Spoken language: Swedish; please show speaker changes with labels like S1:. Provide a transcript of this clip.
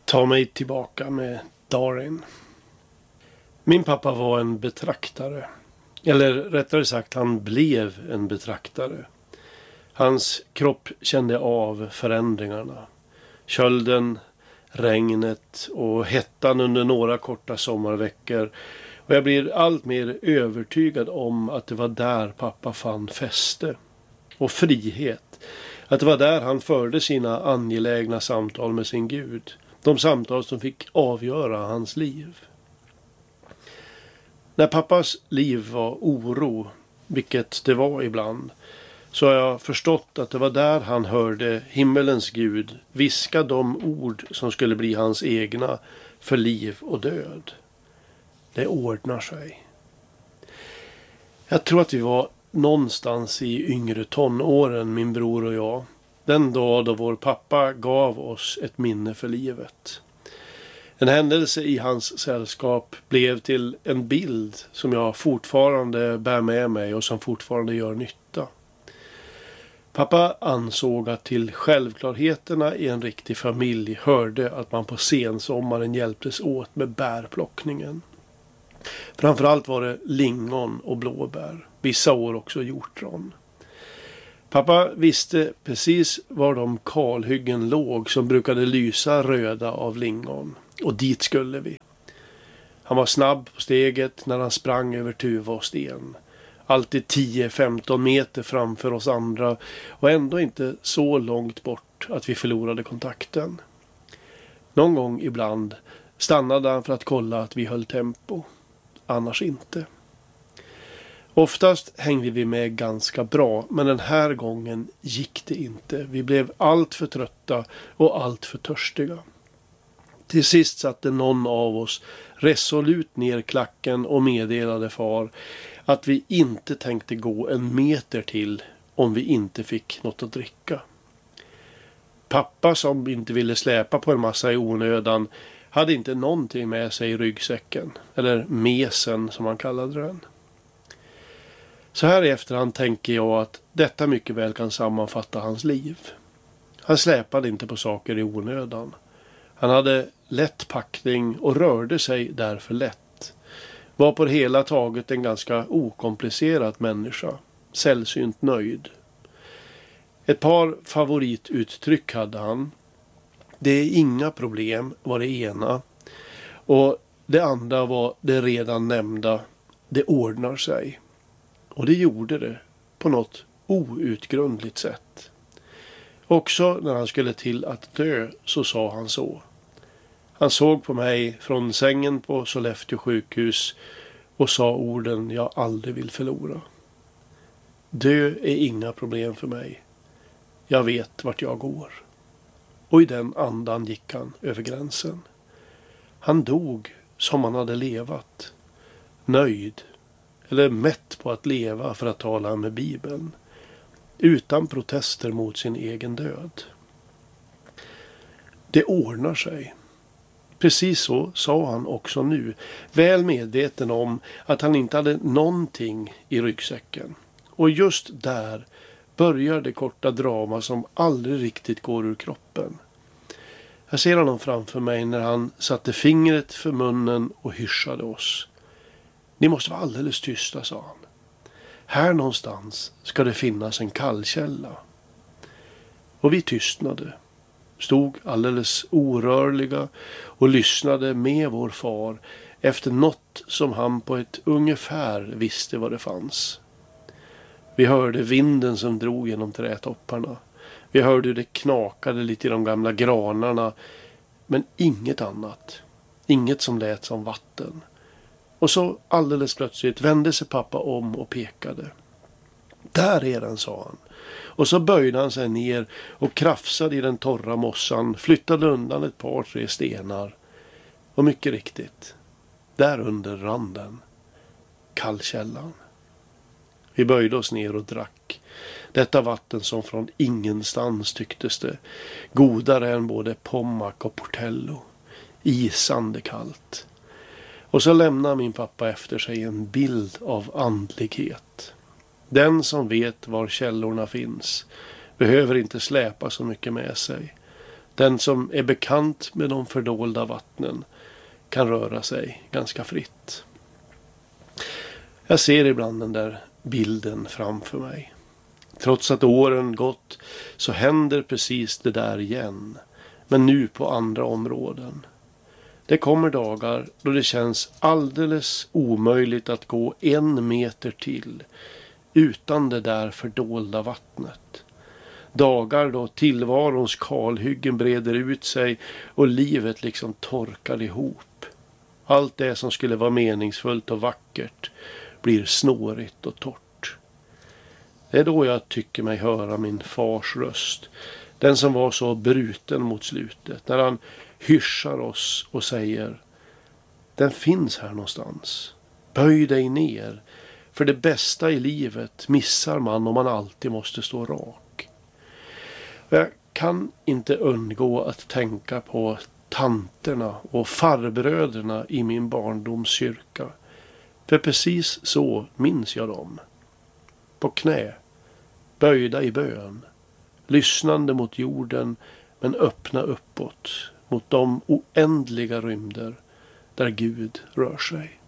S1: Ta mig tillbaka med Darin. Min pappa var en betraktare. Eller rättare sagt, han blev en betraktare. Hans kropp kände av förändringarna. Kölden, regnet och hettan under några korta sommarveckor. Och jag blir allt mer övertygad om att det var där pappa fann fäste. Och frihet. Att det var där han förde sina angelägna samtal med sin Gud. De samtal som fick avgöra hans liv. När pappas liv var oro, vilket det var ibland, så har jag förstått att det var där han hörde himmelens Gud viska de ord som skulle bli hans egna för liv och död. Det ordnar sig. Jag tror att vi var någonstans i yngre tonåren, min bror och jag. Den dag då vår pappa gav oss ett minne för livet. En händelse i hans sällskap blev till en bild som jag fortfarande bär med mig och som fortfarande gör nytta. Pappa ansåg att till självklarheterna i en riktig familj hörde att man på sensommaren hjälptes åt med bärplockningen. Framförallt var det lingon och blåbär, vissa år också hjortron. Pappa visste precis var de kalhyggen låg som brukade lysa röda av lingon. Och dit skulle vi. Han var snabb på steget när han sprang över tuva och sten. Alltid 10-15 meter framför oss andra och ändå inte så långt bort att vi förlorade kontakten. Någon gång ibland stannade han för att kolla att vi höll tempo. Annars inte. Oftast hängde vi med ganska bra, men den här gången gick det inte. Vi blev allt för trötta och allt för törstiga. Till sist satte någon av oss resolut ner klacken och meddelade far att vi inte tänkte gå en meter till om vi inte fick något att dricka. Pappa, som inte ville släpa på en massa i onödan, hade inte någonting med sig i ryggsäcken, eller mesen som man kallade den. Så här i efterhand tänker jag att detta mycket väl kan sammanfatta hans liv. Han släpade inte på saker i onödan. Han hade lätt packning och rörde sig därför lätt. Var på det hela taget en ganska okomplicerad människa. Sällsynt nöjd. Ett par favorituttryck hade han. Det är inga problem var det ena. Och det andra var det redan nämnda. Det ordnar sig. Och det gjorde det på något outgrundligt sätt. Också när han skulle till att dö så sa han så. Han såg på mig från sängen på Sollefteå sjukhus och sa orden jag aldrig vill förlora. Dö är inga problem för mig. Jag vet vart jag går. Och i den andan gick han över gränsen. Han dog som han hade levat. Nöjd. Eller mätt på att leva, för att tala med Bibeln. Utan protester mot sin egen död. Det ordnar sig. Precis så sa han också nu. Väl medveten om att han inte hade någonting i ryggsäcken. Och just där börjar det korta drama som aldrig riktigt går ur kroppen. Jag ser honom framför mig när han satte fingret för munnen och hyschade oss. Ni måste vara alldeles tysta, sa han. Här någonstans ska det finnas en kallkälla. Och vi tystnade. Stod alldeles orörliga och lyssnade med vår far efter något som han på ett ungefär visste vad det fanns. Vi hörde vinden som drog genom trädtopparna. Vi hörde hur det knakade lite i de gamla granarna. Men inget annat. Inget som lät som vatten. Och så alldeles plötsligt vände sig pappa om och pekade. Där är den, sa han. Och så böjde han sig ner och krafsade i den torra mossan, flyttade undan ett par 3 stenar. Och mycket riktigt, där under randen, kallkällan. Vi böjde oss ner och drack. Detta vatten som från ingenstans tycktes det. Godare än både Pommac och Portello. Isande kallt. Och så lämnar min pappa efter sig en bild av andlighet. Den som vet var källorna finns behöver inte släpa så mycket med sig. Den som är bekant med de fördolda vattnen kan röra sig ganska fritt. Jag ser ibland den där bilden framför mig. Trots att åren gått så händer precis det där igen. Men nu på andra områden. Det kommer dagar då det känns alldeles omöjligt att gå 1 meter till utan det där fördolda vattnet. Dagar då tillvarons kalhyggen breder ut sig och livet liksom torkar ihop. Allt det som skulle vara meningsfullt och vackert blir snårigt och torrt. Det är då jag tycker mig höra min fars röst. Den som var så bruten mot slutet. När han hyschar oss och säger: den finns här någonstans. Böj dig ner. För det bästa i livet missar man om man alltid måste stå rak. Jag kan inte undgå att tänka på tanterna och farbröderna i min barndomskyrka. För precis så minns jag dem. På knä, böjda i bön, lyssnande mot jorden men öppna uppåt mot de oändliga rymder där Gud rör sig.